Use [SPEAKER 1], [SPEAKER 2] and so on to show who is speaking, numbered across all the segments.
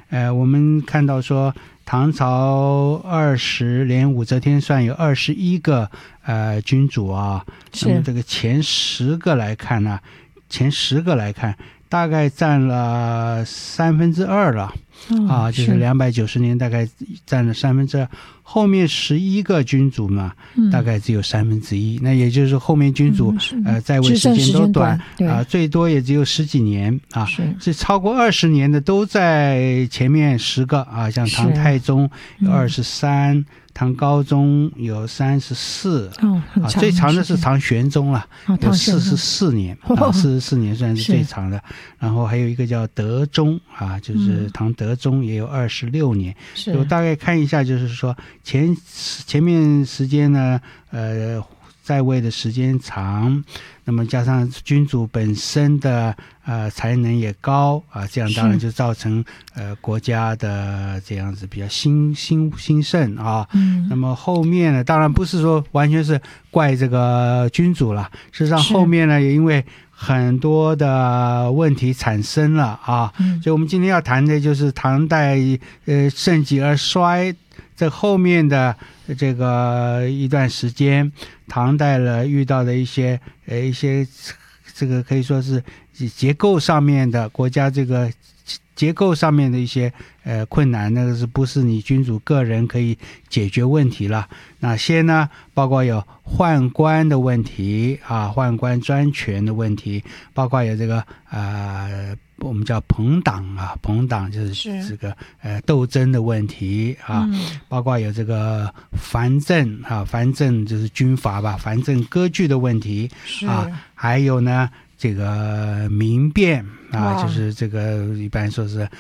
[SPEAKER 1] 我们看到说唐朝连武则天算有21个君主啊，那么这个前10个来看呢，大概占了2/3了。就是290年大概占了2/3，后面11个君主嘛，大概只有1/3，那也就是后面君主在位时间都短最多也只有10几年啊，是超过20年的都在前面10个啊，像唐太宗有23，唐高宗有34，最长的是唐玄宗了，有44年，44年算是最长的。然后还有一个叫德宗啊，就是唐德宗也有26年。我大概看一下，就是说前面时间呢，在位的时间长，那么加上君主本身的才能也高啊，这样当然就造成国家的这样子比较兴盛啊。那么后面呢，当然不是说完全是怪这个君主了，事实上后面呢也因为很多的问题产生了啊，所以我们今天要谈的就是唐代盛极而衰，这后面的这个一段时间，唐代了遇到的一些这个可以说是结构上面的国家这个结构上面的一些困难，那个是不是你君主个人可以解决问题了？哪些呢？包括有宦官的问题啊，宦官专权的问题，包括有这个我们叫朋党啊，朋党就是这个斗争的问题啊，包括有这个藩镇啊，藩镇就是军阀吧，藩镇割据的问题啊，还有呢这个民变啊，就是这个一般说是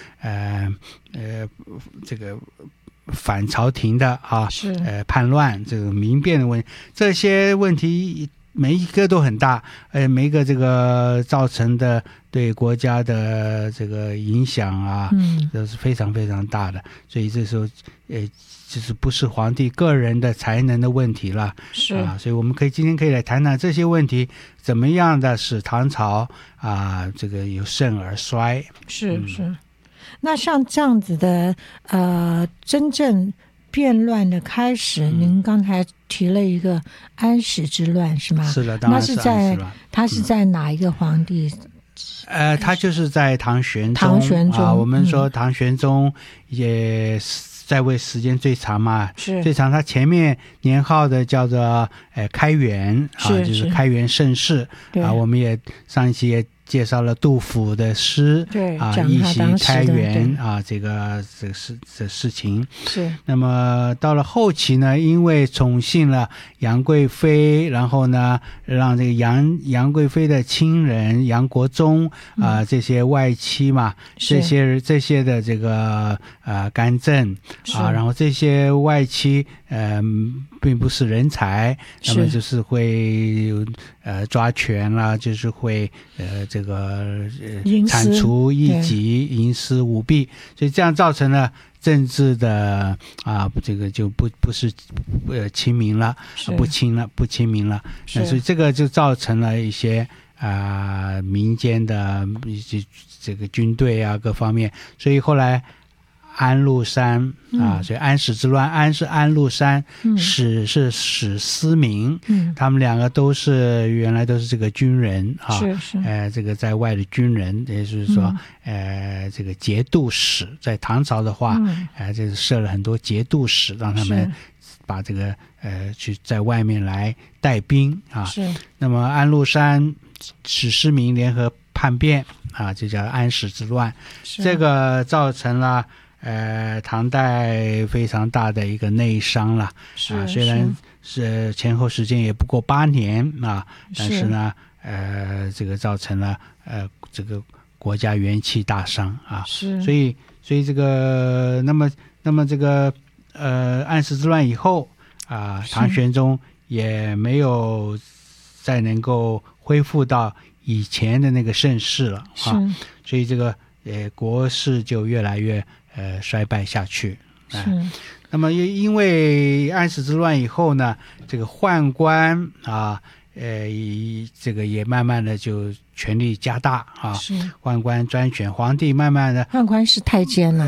[SPEAKER 1] 这个反朝廷的啊，叛乱这个民变的问题，这些问题每一个都很大，每一个这个造成的对国家的这个影响啊，都是非常非常大的。所以这时候就是不是皇帝个人的才能的问题了，所以我们今天可以来谈谈这些问题怎么样的使唐朝这个由盛而衰。
[SPEAKER 2] 是。那像这样子的真正变乱的开始，您刚才提了一个安史之乱是吗？
[SPEAKER 1] 是的，当然是安史乱。
[SPEAKER 2] 他是在哪一个皇帝？
[SPEAKER 1] 他就是在唐玄宗啊。我们说唐玄宗也在位时间最长嘛，最长。他前面年号的叫做开元啊，就是开元盛世啊。我们也上一期也介绍了杜甫的诗，一袭开元啊，这事情。那么到了后期呢，因为宠幸了杨贵妃，然后呢，让这个杨贵妃的亲人杨国忠这些外戚嘛，这些的这个干政啊，然后这些外戚并不是人才，那么就是会抓权啦，就是会这个铲除异己、营私舞弊，所以这样造成了政治的这个就不是亲民了，不亲民了，所以这个就造成了一些民间的一些这个军队啊各方面，所以后来安禄山所以安史之乱，安是安禄山，史是史思明，他们两个原来都是这个军人啊，这个在外的军人，也就是说这个节度使，在唐朝的话就是设了很多节度使，让他们把这个去在外面来带兵啊。那么安禄山史思明联合叛变就叫安史之乱，这个造成了唐代非常大的一个内伤了虽然是前后时间也不过8年但是呢这个造成了这个国家元气大伤所以这个那么这个安史之乱以后唐玄宗也没有再能够恢复到以前的那个盛世了所以这个国势就越来越衰败下去那么因为安史之乱以后呢，这个宦官这个也慢慢的就权力加大宦官专权，皇帝慢慢的
[SPEAKER 2] 宦官是太监了